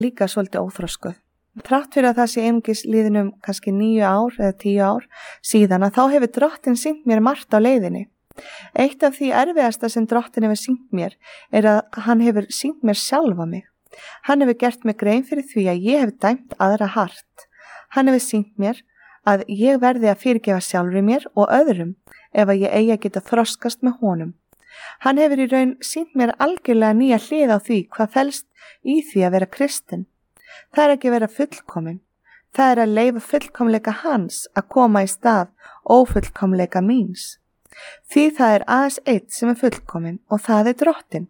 líka svolítið óþroskuð. Þrátt fyrir að það sé einungis liðinum kannski 9 ár eða 10 ár síðan að þá hefur Drottinn sýnt mér margt á leiðinni. Eitt af því erfiðasta sem Drottinn hefur sýnt mér að hann hefur sýnt mér sjálfa mig. Hann hefur gert mig grein fyrir því að ég hef dæmt aðra hart. Hann hefur sýnt mér að ég verði að fyrirgefa sjálfri mér og öðrum ef að ég eigi að geta þroskast með honum. Hann hefur í raun sýnt mér algjörlega nýja hlið á því hvað felst í því að vera kristinn. Það er ekki að vera fullkomin. Það er að leyfa fullkomleika hans að koma í stað ófullkomleika míns. Því það er aðeins eitt sem er fullkomin og það er Drottinn.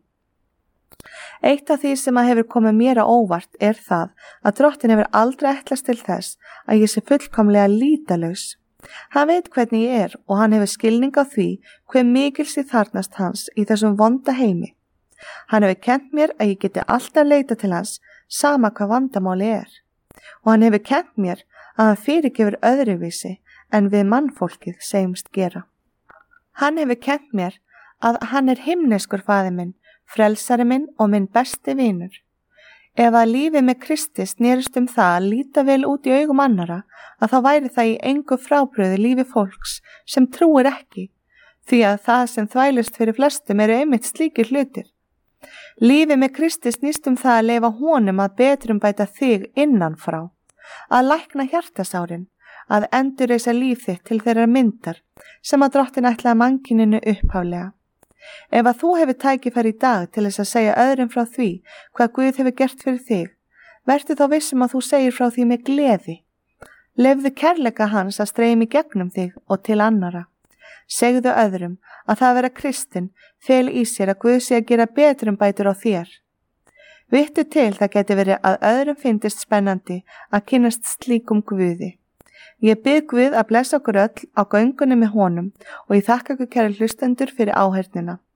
Eitt af því sem að hefur komið mér á óvart er það að Drottinn hefur aldrei ætlast til þess að ég sé fullkomlega lýtalaus. Hann veit hvernig ég er og hann hefur skilning á því hve mikils ég þarfnast hans í þessum vonda heimi. Hann hefur kennt mér að ég geti alltaf leita til hans sama hvað vandamáli er. Og hann hefur kennt mér að hann fyrirgefur öðruvísi en við mannfólkið segjumst gera. Hann hefur kennt mér að hann er himneskur faðir minn, frelsari minn og minn besti vinur. Ef að lífið með Kristi snerist það að líta vel út í augum annara, að þá væri það í engu frábrugði lífi fólks sem trúir ekki, því að það sem þvælist fyrir flestum eru einmitt slíkir hlutir. Lífið með Kristi snýst það að leyfa honum að betrumbæta þig innanfrá, að lækna hjartasárin, að endurreisa líf þitt til þeirra myndar sem að Drottinn ætlaði mannkyninu upphaflega. Ef að þú hefur tækifæri í dag til þess að segja öðrum frá því hvað Guð hefur gert fyrir þig, vertu þá vissum að þú segir frá því með gleði. Leyfðu kærleika hans að streyma í gegnum þig og til annara. Segðu öðrum að það að vera kristinn feli í sér að Guð sé að gera betrumbætur á þér. Vittu til það geti verið að öðrum fyndist spennandi að kynnast slíkum Guði. Ég bið Guð að blessa okkur öll á göngunni með honum og ég þakka ykkur kæru hlustendur fyrir áheyrnina.